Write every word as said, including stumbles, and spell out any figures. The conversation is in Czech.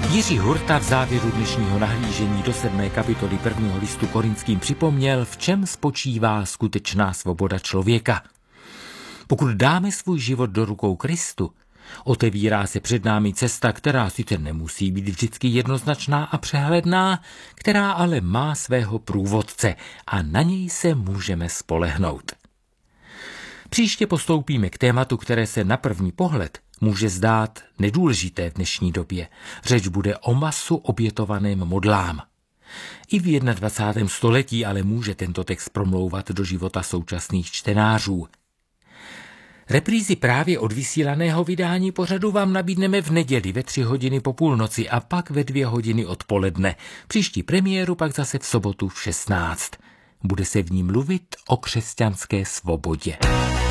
Jiří Hurta v závěru dnešního nahlížení do sedmé kapitoly prvního listu Korinským připomněl, v čem spočívá skutečná svoboda člověka. Pokud dáme svůj život do rukou Kristu, otevírá se před námi cesta, která sice nemusí být vždycky jednoznačná a přehledná, která ale má svého průvodce a na něj se můžeme spolehnout. Příště postoupíme k tématu, které se na první pohled může zdát nedůležité v dnešní době. Řeč bude o masu obětovaném modlám. I v dvacátém prvním století ale může tento text promlouvat do života současných čtenářů. Reprízy právě odvysílaného vydání pořadu vám nabídneme v neděli ve tři hodiny po půlnoci a pak ve dvě hodiny odpoledne. Příští premiéru pak zase v sobotu v šestnáct. Bude se v ní mluvit o křesťanské svobodě.